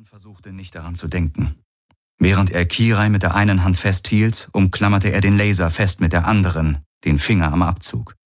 Garland versuchte nicht daran zu denken. Während er Kirai mit der einen Hand festhielt, umklammerte er den Laser fest mit der anderen, den Finger am Abzug.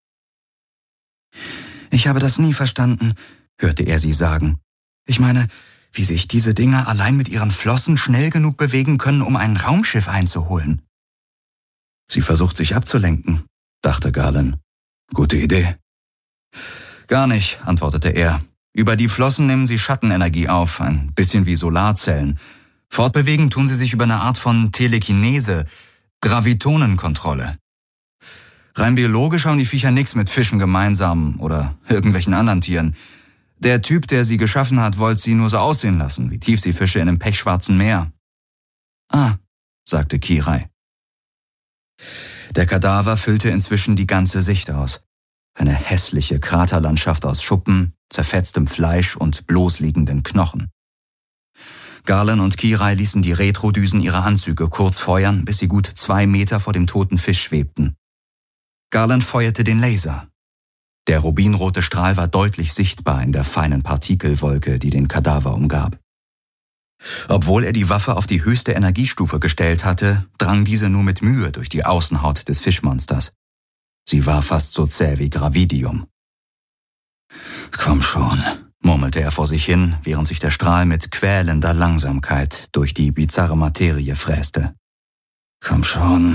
»Ich habe das nie verstanden«, hörte er sie sagen. »Ich meine, wie sich diese Dinger allein mit ihren Flossen schnell genug bewegen können, um ein Raumschiff einzuholen.« »Sie versucht sich abzulenken«, dachte Garland. »Gute Idee.« »Gar nicht«, antwortete er. »Über die Flossen nehmen sie Schattenenergie auf, ein bisschen wie Solarzellen. Fortbewegen tun sie sich über eine Art von Telekinese, Gravitonenkontrolle. Rein biologisch haben die Viecher nichts mit Fischen gemeinsam oder irgendwelchen anderen Tieren. Der Typ, der sie geschaffen hat, wollte sie nur so aussehen lassen, wie Tiefseefische in einem pechschwarzen Meer.« »Ah«, sagte Kirai. Der Kadaver füllte inzwischen die ganze Sicht aus. Eine hässliche Kraterlandschaft aus Schuppen, zerfetztem Fleisch und bloßliegenden Knochen. Garland und Kirai ließen die Retrodüsen ihrer Anzüge kurz feuern, bis sie gut 2 Meter vor dem toten Fisch schwebten. Garland feuerte den Laser. Der rubinrote Strahl war deutlich sichtbar in der feinen Partikelwolke, die den Kadaver umgab. Obwohl er die Waffe auf die höchste Energiestufe gestellt hatte, drang diese nur mit Mühe durch die Außenhaut des Fischmonsters. Sie war fast so zäh wie Gravidium. »Komm schon«, murmelte er vor sich hin, während sich der Strahl mit quälender Langsamkeit durch die bizarre Materie fräste. »Komm schon.«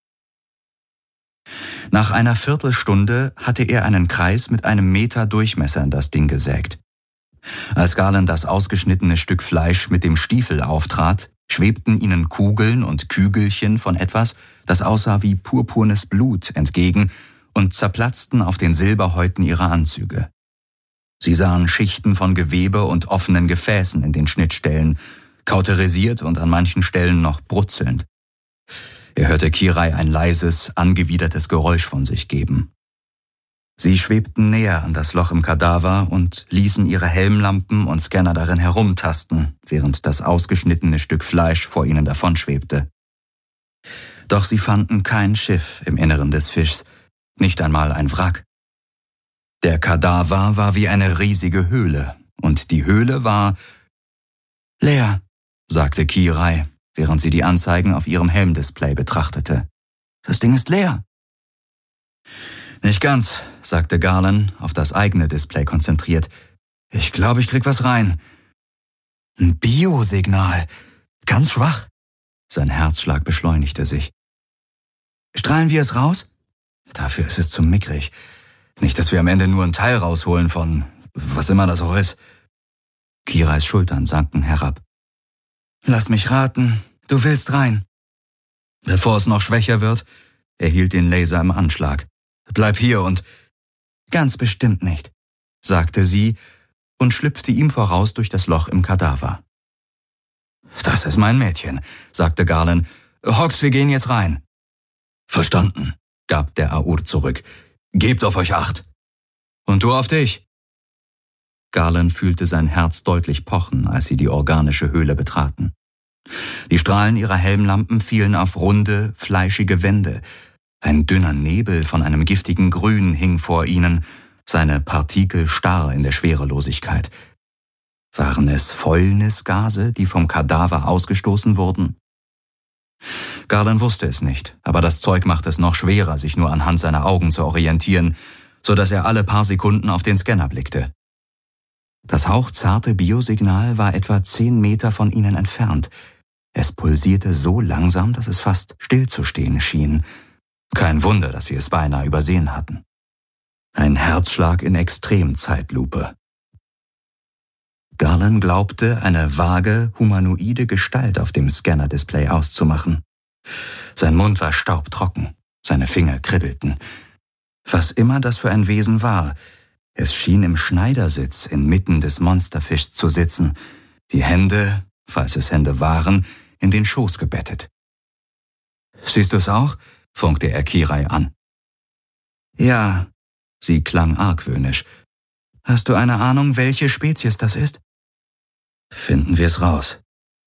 Nach einer Viertelstunde hatte er einen Kreis mit 1 Meter Durchmesser in das Ding gesägt. Als Garland das ausgeschnittene Stück Fleisch mit dem Stiefel auftrat, schwebten ihnen Kugeln und Kügelchen von etwas, das aussah wie purpurnes Blut, entgegen und zerplatzten auf den Silberhäuten ihrer Anzüge. Sie sahen Schichten von Gewebe und offenen Gefäßen in den Schnittstellen, kauterisiert und an manchen Stellen noch brutzelnd. Er hörte Kirai ein leises, angewidertes Geräusch von sich geben. Sie schwebten näher an das Loch im Kadaver und ließen ihre Helmlampen und Scanner darin herumtasten, während das ausgeschnittene Stück Fleisch vor ihnen davonschwebte. Doch sie fanden kein Schiff im Inneren des Fischs, nicht einmal ein Wrack. Der Kadaver war wie eine riesige Höhle, und die Höhle war leer, sagte Kirai, während sie die Anzeigen auf ihrem Helmdisplay betrachtete. »Das Ding ist leer.« »Nicht ganz«, sagte Garland, auf das eigene Display konzentriert. »Ich glaube, ich krieg was rein.« »Ein Biosignal. Ganz schwach.« Sein Herzschlag beschleunigte sich. »Strahlen wir es raus?« »Dafür ist es zu mickrig. Nicht, dass wir am Ende nur ein Teil rausholen von was immer das auch ist.« Kirais Schultern sanken herab. »Lass mich raten, du willst rein.« »Bevor es noch schwächer wird«, er hielt den Laser im Anschlag. »Bleib hier und...« »Ganz bestimmt nicht«, sagte sie und schlüpfte ihm voraus durch das Loch im Kadaver. »Das ist mein Mädchen«, sagte Garland. »Hawks, wir gehen jetzt rein.« »Verstanden«, gab der Aur zurück. »Gebt auf euch Acht.« »Und du auf dich.« Garland fühlte sein Herz deutlich pochen, als sie die organische Höhle betraten. Die Strahlen ihrer Helmlampen fielen auf runde, fleischige Wände. Ein dünner Nebel von einem giftigen Grün hing vor ihnen, seine Partikel starr in der Schwerelosigkeit. Waren es Fäulnisgase, die vom Kadaver ausgestoßen wurden? Garland wusste es nicht, aber das Zeug machte es noch schwerer, sich nur anhand seiner Augen zu orientieren, so dass er alle paar Sekunden auf den Scanner blickte. Das hauchzarte Biosignal war etwa 10 Meter von ihnen entfernt. Es pulsierte so langsam, dass es fast stillzustehen schien. Kein Wunder, dass sie es beinahe übersehen hatten. Ein Herzschlag in Extremzeitlupe. Garland glaubte, eine vage, humanoide Gestalt auf dem Scanner-Display auszumachen. Sein Mund war staubtrocken, seine Finger kribbelten. Was immer das für ein Wesen war, es schien im Schneidersitz inmitten des Monsterfischs zu sitzen, die Hände, falls es Hände waren, in den Schoß gebettet. »Siehst du es auch?« funkte er Kirai an. »Ja«, sie klang argwöhnisch. »Hast du eine Ahnung, welche Spezies das ist?« »Finden wir es raus.«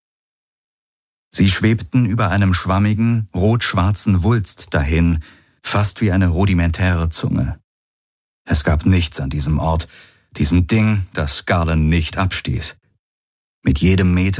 Sie schwebten über einem schwammigen, rot-schwarzen Wulst dahin, fast wie eine rudimentäre Zunge. Es gab nichts an diesem Ort, diesem Ding, das Garland nicht abstieß. Mit jedem Meter